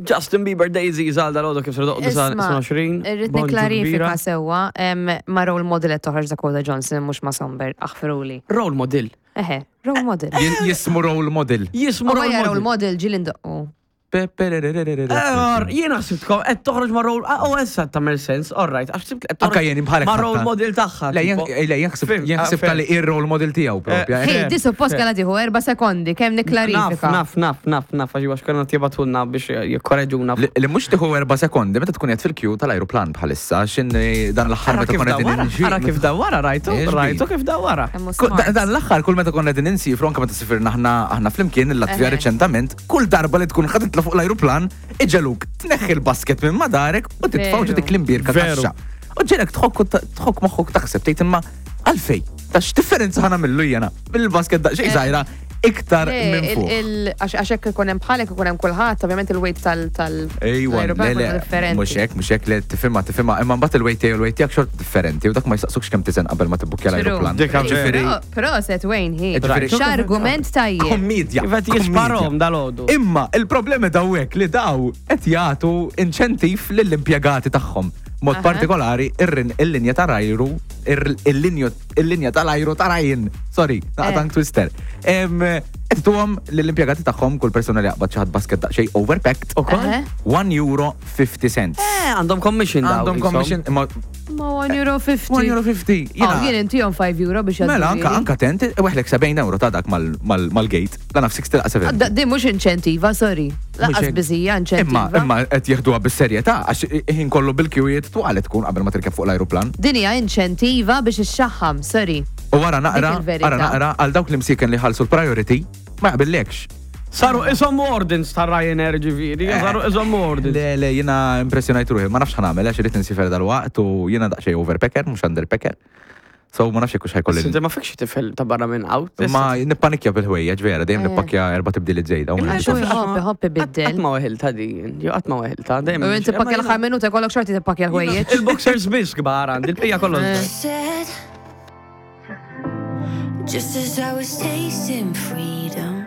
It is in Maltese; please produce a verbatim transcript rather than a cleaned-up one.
Justin Bieber Daisy zal dal-għodu kif s-redoq disajn. Irrid niklarifika sewa, ma role model qed toħroġ Dakota Johnson mhux ma Somber, aħfiruli. Role model. Eħe, role model. Jismu role model. Jismu role model ġilin doqqu. Jiena sibtkom, qed toħroġ ma' role, oh, essa tamel sens, all right, għax sibt qed toħroġ ma' role model tagħha. Le, jaħseb tal ir-role model tiegħu propja. Hej, di suppost kellha tieħu erba' sekondi kemm nikklarifika. Naf, naf, naf, naf, għax għax kellna tibatulna biex jikkorreġuna. Li mhux tieħu erba' sekondi meta tkun qed fil-kju tal-ajruplan bħalissa x'in dan l-aħħar meta tkun qegħdin ninġi. Ara kif dawwara rajtu, rajtu kif dawwara. Dan l-aħħar kull meta tkun qegħdin insifru anke meta sifirna aħna flimkien il-Latvja reċentament, kull darba li tkun ħadd fuq l-ajruplan iġaluk tneħħi l-basket minn madarek u titfawġ dik l-imbirka taxxa. U ġenek tħok moħħok taħseb tgħid imma għalfej, tax differenza ħana millu jena, mill-basket daqsxejn żgħira iktar minn fuq. Għaxek ikun hemm bħalek ikun hemm kulħadd, ovvjament il-weight tal Ejwa, mhux hekk, mhux hekk li tifhimha tifhimha, imma mbagħad il-weight tiegħu il-weight tiegħek xort differenti u dak ma jistaqsukx kemm tiżen qabel ma tibbukja l-ajruplan. Però set Wayne hi. X'argument tajjeb. Kommedja. Qed jisparhom dal-għodu. Imma il-problemi dawhekk li daw qed jagħtu inċentiv lill-impjegati tagħhom. Mod partikolari il-linja ta' rajru, il-linja tal-ajru ta' rajin. Sorry, naqtan twister. Għedtuhom l-impjegati tagħhom kull persona li jaqbad xi ħadd basket daqsxejn overpacked. one euro fifty cents. Għandhom commission daw. Għandhom commission. Ma one euro fifty. one euro fifty. Jien intihom five euro biex Mela, anka anka tent, weħlek seventy euro ta' dak mal-gate. La naf sixty laqas seventy. Di mhux inċentiva, sorry. Laqas biżija inċentiva. Imma imma qed jieħduha bis-serjetà għax ħin kollu bil-kwijiet twaqal tkun qabel ma tirkeb fuq l-ajruplan. Din hija inċentiva biex ixxaħħam, sorry. U wara naqra, ara naqra għal dawk l-imsiken li ħallsu l-priority ma jaqbillekx. Saru isom wardens ta' Ryanair ġifieri, saru isom wardens. Le, le, jiena impressjonajt ruħi, ma nafx ħanamel, għax irid nsifer dal-waqt u jiena daqsxejn overpacker, mhux underpacker. So ma nafx hekk ħajkolli. Inti ma fikx tifel ta' barra minn out. Ma nippanikja bil-ħwejjeġ vera, dejjem nippakja erba' tibdiliet żejda. Hoppi hoppi biddel. Qatt ma weħilta din, jo qatt ma weħilta dejjem. U inti pakkja l-ħar minuta jkollok xorti tippakja l-ħwejjeġ. Il-boxers biss kbar għandi, il-pija kollha. Just as I was tasting freedom,